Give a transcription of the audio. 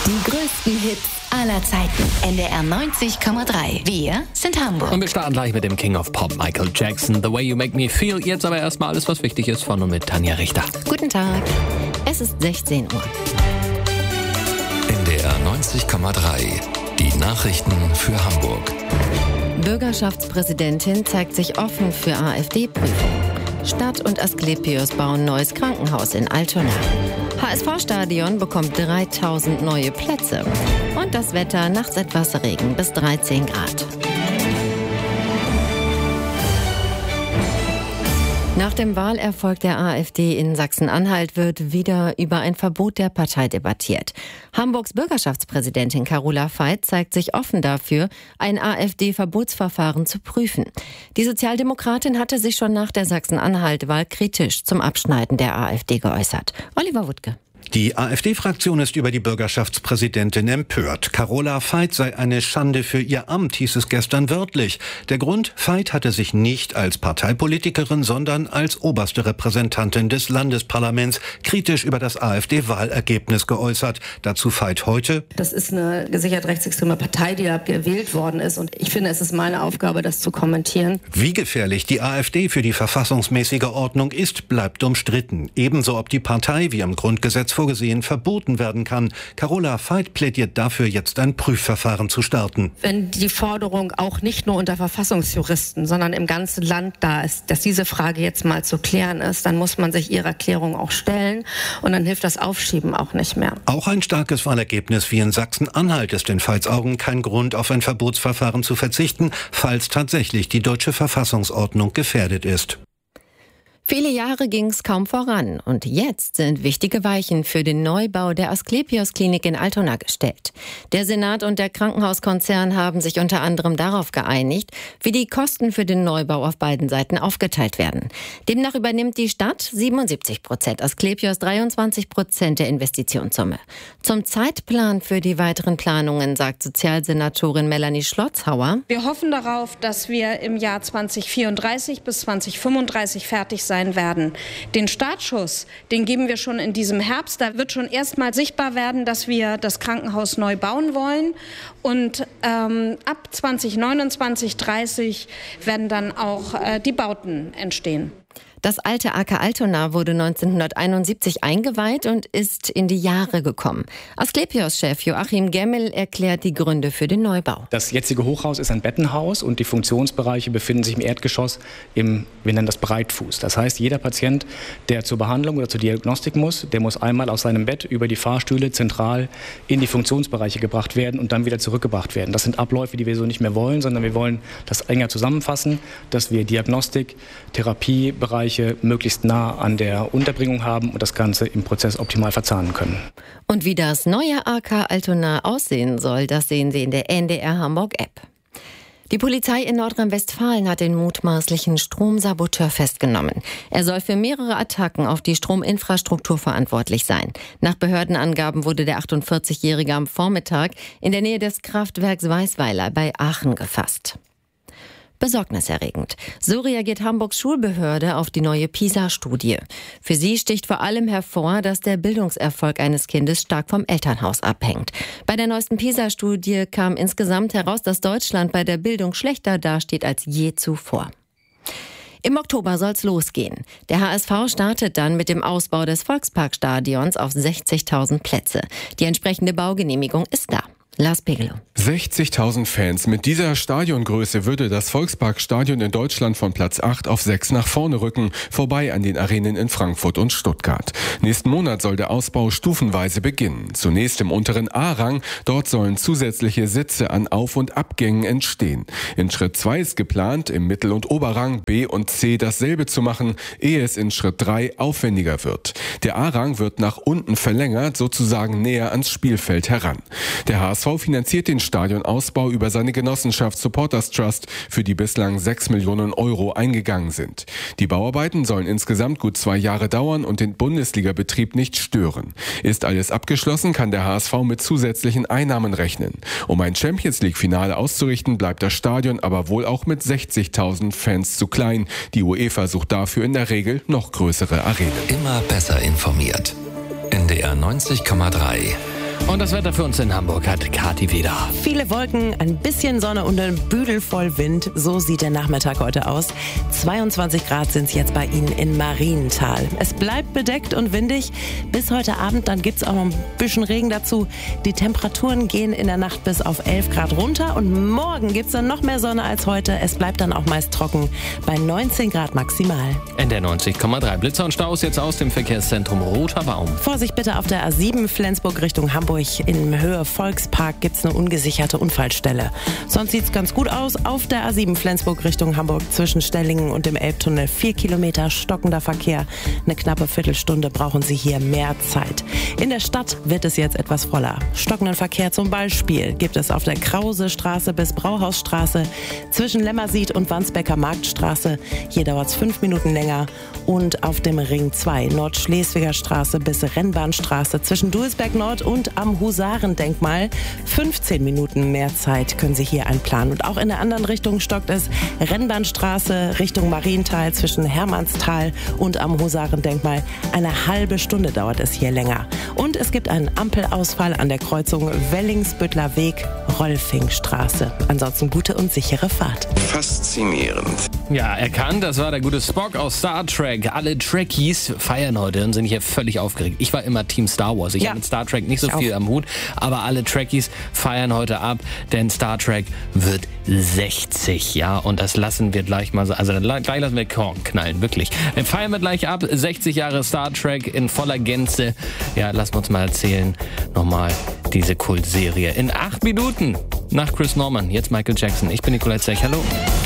Die größten Hits aller Zeiten. NDR 90,3. Wir sind Hamburg. Und wir starten gleich mit dem King of Pop, Michael Jackson. The Way You Make Me Feel. Jetzt aber erstmal alles, was wichtig ist, von und mit Tanja Richter. Guten Tag. Es ist 16 Uhr. NDR 90,3. Die Nachrichten für Hamburg. Bürgerschaftspräsidentin zeigt sich offen für AfD-Prüfung. Stadt und Asklepios bauen neues Krankenhaus in Altona. HSV-Stadion bekommt 3000 neue Plätze. Und das Wetter, nachts etwas Regen bis 13 Grad. Nach dem Wahlerfolg der AfD in Sachsen-Anhalt wird wieder über ein Verbot der Partei debattiert. Hamburgs Bürgerschaftspräsidentin Carola Veit zeigt sich offen dafür, ein AfD-Verbotsverfahren zu prüfen. Die Sozialdemokratin hatte sich schon nach der Sachsen-Anhalt-Wahl kritisch zum Abschneiden der AfD geäußert. Oliver Wuttke. Die AfD-Fraktion ist über die Bürgerschaftspräsidentin empört. Carola Veit sei eine Schande für ihr Amt, hieß es gestern wörtlich. Der Grund: Veit hatte sich nicht als Parteipolitikerin, sondern als oberste Repräsentantin des Landesparlaments kritisch über das AfD-Wahlergebnis geäußert. Dazu Veit heute: Das ist eine gesichert rechtsextreme Partei, die da gewählt worden ist. Und ich finde, es ist meine Aufgabe, das zu kommentieren. Wie gefährlich die AfD für die verfassungsmäßige Ordnung ist, bleibt umstritten. Ebenso, ob die Partei, wie im Grundgesetz vorgesehen, verboten werden kann. Carola Veit plädiert dafür, jetzt ein Prüfverfahren zu starten. Wenn die Forderung auch nicht nur unter Verfassungsjuristen, sondern im ganzen Land da ist, dass diese Frage jetzt mal zu klären ist, dann muss man sich ihrer Klärung auch stellen und dann hilft das Aufschieben auch nicht mehr. Auch ein starkes Wahlergebnis wie in Sachsen-Anhalt ist in Veits Augen kein Grund, auf ein Verbotsverfahren zu verzichten, falls tatsächlich die deutsche Verfassungsordnung gefährdet ist. Viele Jahre ging es kaum voran und jetzt sind wichtige Weichen für den Neubau der Asklepios-Klinik in Altona gestellt. Der Senat und der Krankenhauskonzern haben sich unter anderem darauf geeinigt, wie die Kosten für den Neubau auf beiden Seiten aufgeteilt werden. Demnach übernimmt die Stadt 77%, Asklepios 23% der Investitionssumme. Zum Zeitplan für die weiteren Planungen sagt Sozialsenatorin Melanie Schlotzhauer: Wir hoffen darauf, dass wir im Jahr 2034 bis 2035 fertig sein werden. Den Startschuss, den geben wir schon in diesem Herbst. Da wird schon erstmal sichtbar werden, dass wir das Krankenhaus neu bauen wollen. Und ab 2029, 30 werden dann auch die Bauten entstehen. Das alte AK Altona wurde 1971 eingeweiht und ist in die Jahre gekommen. Asklepios-Chef Joachim Gemmel erklärt die Gründe für den Neubau. Das jetzige Hochhaus ist ein Bettenhaus und die Funktionsbereiche befinden sich im Erdgeschoss wir nennen das Breitfuß. Das heißt, jeder Patient, der zur Behandlung oder zur Diagnostik muss, der muss einmal aus seinem Bett über die Fahrstühle zentral in die Funktionsbereiche gebracht werden und dann wieder zurückgebracht werden. Das sind Abläufe, die wir so nicht mehr wollen, sondern wir wollen das enger zusammenfassen, dass wir Diagnostik, Therapiebereiche möglichst nah an der Unterbringung haben und das Ganze im Prozess optimal verzahnen können. Und wie das neue AK Altona aussehen soll, das sehen Sie in der NDR Hamburg App. Die Polizei in Nordrhein-Westfalen hat den mutmaßlichen Stromsaboteur festgenommen. Er soll für mehrere Attacken auf die Strominfrastruktur verantwortlich sein. Nach Behördenangaben wurde der 48-Jährige am Vormittag in der Nähe des Kraftwerks Weißweiler bei Aachen gefasst. Besorgniserregend. So reagiert Hamburgs Schulbehörde auf die neue PISA-Studie. Für sie sticht vor allem hervor, dass der Bildungserfolg eines Kindes stark vom Elternhaus abhängt. Bei der neuesten PISA-Studie kam insgesamt heraus, dass Deutschland bei der Bildung schlechter dasteht als je zuvor. Im Oktober soll's losgehen. Der HSV startet dann mit dem Ausbau des Volksparkstadions auf 60.000 Plätze. Die entsprechende Baugenehmigung ist da. Lars Pegelow. 60.000 Fans. Mit dieser Stadiongröße würde das Volksparkstadion in Deutschland von Platz 8 auf 6 nach vorne rücken, vorbei an den Arenen in Frankfurt und Stuttgart. Nächsten Monat soll der Ausbau stufenweise beginnen. Zunächst im unteren A-Rang. Dort sollen zusätzliche Sitze an Auf- und Abgängen entstehen. In Schritt 2 ist geplant, im Mittel- und Oberrang B und C dasselbe zu machen, ehe es in Schritt 3 aufwendiger wird. Der A-Rang wird nach unten verlängert, sozusagen näher ans Spielfeld heran. Der HSV finanziert den Stadionausbau über seine Genossenschaft Supporters Trust, für die bislang 6 Millionen Euro eingegangen sind. Die Bauarbeiten sollen insgesamt gut 2 Jahre dauern und den Bundesliga-Betrieb nicht stören. Ist alles abgeschlossen, kann der HSV mit zusätzlichen Einnahmen rechnen. Um ein Champions-League-Finale auszurichten, bleibt das Stadion aber wohl auch mit 60.000 Fans zu klein. Die UEFA sucht dafür in der Regel noch größere Arenen. Immer besser informiert. NDR 90,3 Und das Wetter für uns in Hamburg hat Kathi wieder. Viele Wolken, ein bisschen Sonne und ein Büdel voll Wind. So sieht der Nachmittag heute aus. 22 Grad sind es jetzt bei Ihnen in Marienthal. Es bleibt bedeckt und windig. Bis heute Abend, dann gibt es auch noch ein bisschen Regen dazu. Die Temperaturen gehen in der Nacht bis auf 11 Grad runter. Und morgen gibt es dann noch mehr Sonne als heute. Es bleibt dann auch meist trocken bei 19 Grad maximal. In der 90,3 Blitzer und Staus jetzt aus dem Verkehrszentrum Roter Baum. Vorsicht bitte auf der A7 Flensburg Richtung Hamburg. In Höhe Volkspark gibt es eine ungesicherte Unfallstelle. Sonst sieht es ganz gut aus. Auf der A7 Flensburg Richtung Hamburg zwischen Stellingen und dem Elbtunnel 4 Kilometer stockender Verkehr. Eine knappe Viertelstunde brauchen Sie hier mehr Zeit. In der Stadt wird es jetzt etwas voller. Stockenden Verkehr zum Beispiel gibt es auf der Krause-Straße bis Brauhausstraße, zwischen Lämmersied und Wandsbecker Marktstraße. Hier dauert es 5 Minuten länger. Und auf dem Ring 2 Nordschleswiger Straße bis Rennbahnstraße zwischen Duisberg Nord und am Husarendenkmal. 15 Minuten mehr Zeit können Sie hier einplanen. Und auch in der anderen Richtung stockt es. Rennbahnstraße Richtung Marienthal zwischen Hermannsthal und am Husarendenkmal. Eine halbe Stunde dauert es hier länger. Und es gibt einen Ampelausfall an der Kreuzung Wellingsbüttler Weg, Rolfingstraße. Ansonsten gute und sichere Fahrt. Faszinierend. Ja, erkannt, das war der gute Spock aus Star Trek. Alle Trekkies feiern heute und sind hier völlig aufgeregt. Ich war immer Team Star Wars. Ich habe mit Star Trek nicht so viel am Hut, aber alle Trekkies feiern heute ab, denn Star Trek wird 60, ja, und das lassen wir gleich mal, also gleich lassen wir Korn knallen, wirklich. Feiern wir gleich ab, 60 Jahre Star Trek in voller Gänze. Ja, lassen wir uns mal erzählen, nochmal diese Kultserie in 8 Minuten nach Chris Norman. Jetzt Michael Jackson. Ich bin Nicolai Zech, hallo.